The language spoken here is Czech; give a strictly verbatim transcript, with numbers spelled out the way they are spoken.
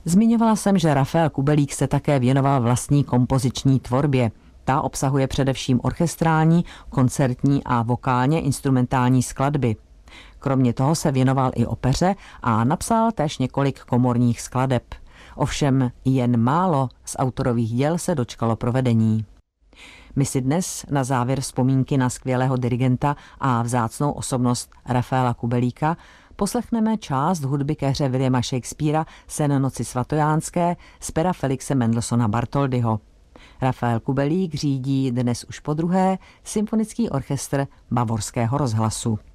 Zmiňovala jsem, že Rafael Kubelík se také věnoval vlastní kompoziční tvorbě. Ta obsahuje především orchestrální, koncertní a vokálně instrumentální skladby. Kromě toho se věnoval i opeře a napsal též několik komorních skladeb. Ovšem jen málo z autorových děl se dočkalo provedení. My si dnes na závěr vzpomínky na skvělého dirigenta a vzácnou osobnost Rafaela Kubelíka poslechneme část hudby ke hře Williama Shakespearea Sen noci svatojánské z pera Felixe Mendelssohna Bartholdyho. Rafael Kubelík řídí dnes už podruhé symfonický orchestr Bavorského rozhlasu.